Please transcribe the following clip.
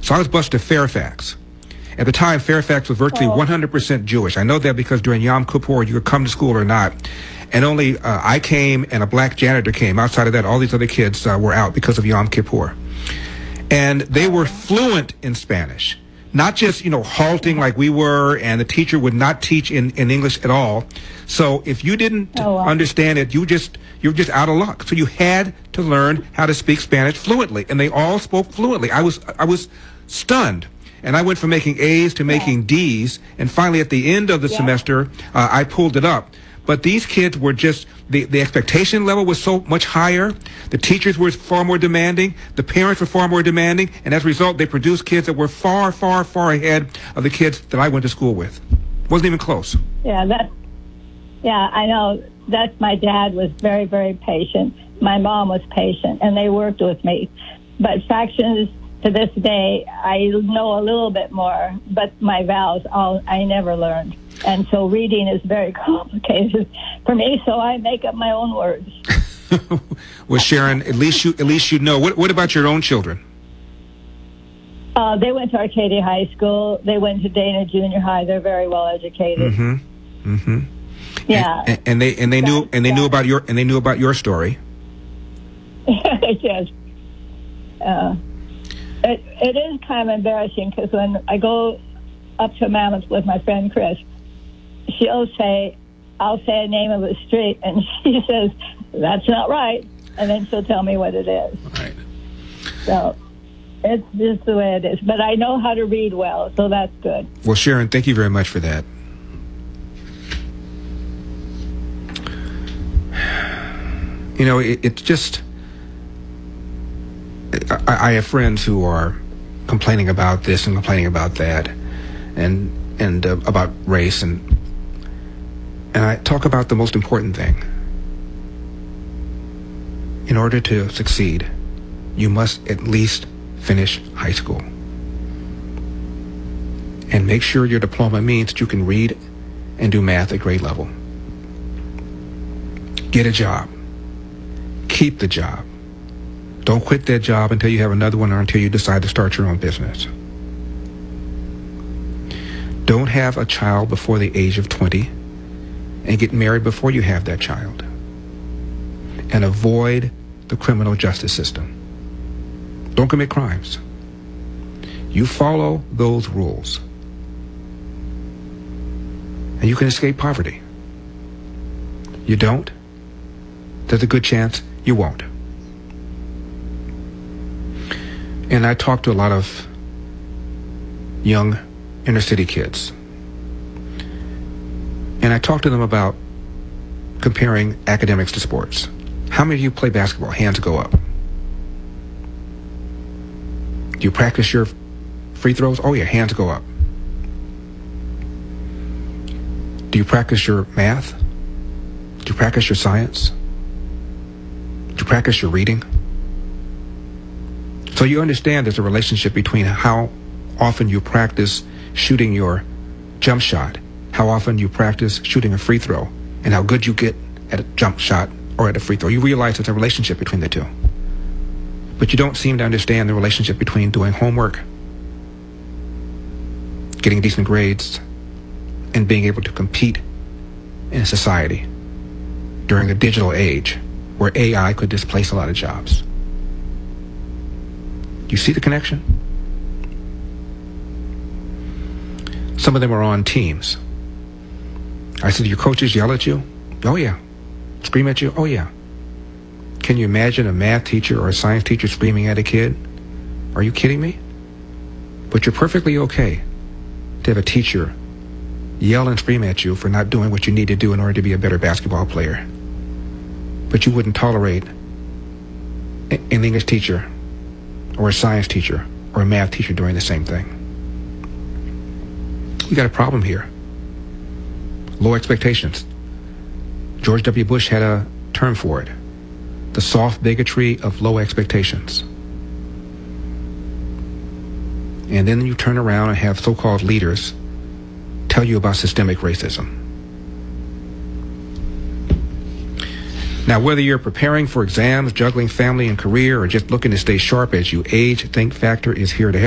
So I was bused to Fairfax. At the time, Fairfax was virtually 100% Jewish. I know that because during Yom Kippur, you could come to school or not. And only I came and a black janitor came. Outside of that, all these other kids were out because of Yom Kippur. And they were fluent in Spanish. Not just, halting like we were, and the teacher would not teach in English at all. So if you didn't understand it, you were just out of luck. So you had to learn how to speak Spanish fluently. And they all spoke fluently. I was stunned. And I went from making A's to making D's, and finally at the end of the semester, I pulled it up. But these kids were just, the expectation level was so much higher, the teachers were far more demanding, the parents were far more demanding, and as a result, they produced kids that were far, far, far ahead of the kids that I went to school with. Wasn't even close. Yeah, I know. My dad was very, very patient. My mom was patient, and they worked with me. But fractions, to this day, I know a little bit more, but my vowels, I never learned. And so reading is very complicated for me, so I make up my own words. Well, Sharon, at least you know. What about your own children? They went to Arcadia High School. They went to Dana Junior High. They're very well educated. Mm-hmm. Mm-hmm. Yeah. And they knew about your story. Yes. It is kind of embarrassing because when I go up to Mammoth with my friend Chris, I'll say a name of a street, and she says, "That's not right," and then she'll tell me what it is. Right. So it's just the way it is. But I know how to read well, so that's good. Well, Sharon, thank you very much for that. It's just, I have friends who are complaining about this and complaining about that, and about race, and I talk about the most important thing. In order to succeed, you must at least finish high school. And make sure your diploma means that you can read and do math at grade level. Get a job. Keep the job. Don't quit that job until you have another one or until you decide to start your own business. Don't have a child before the age of 20 and get married before you have that child. And avoid the criminal justice system. Don't commit crimes. You follow those rules, and you can escape poverty. You don't, there's a good chance you won't. And I talk to a lot of young inner city kids. And I talk to them about comparing academics to sports. How many of you play basketball? Hands go up. Do you practice your free throws? Oh yeah, hands go up. Do you practice your math? Do you practice your science? Do you practice your reading? So you understand there's a relationship between how often you practice shooting your jump shot, how often you practice shooting a free throw, and how good you get at a jump shot or at a free throw. You realize there's a relationship between the two. But you don't seem to understand the relationship between doing homework, getting decent grades, and being able to compete in society during a digital age where AI could displace a lot of jobs. Do you see the connection? Some of them are on teams. I said, do your coaches yell at you? Oh yeah. Scream at you? Oh yeah. Can you imagine a math teacher or a science teacher screaming at a kid? Are you kidding me? But you're perfectly okay to have a teacher yell and scream at you for not doing what you need to do in order to be a better basketball player. But you wouldn't tolerate an English teacher or a science teacher or a math teacher doing the same thing. We got a problem here. Low expectations. George W. Bush had a term for it. The soft bigotry of low expectations. And then you turn around and have so-called leaders tell you about systemic racism. Now, whether you're preparing for exams, juggling family and career, or just looking to stay sharp as you age, Think Factor is here to help.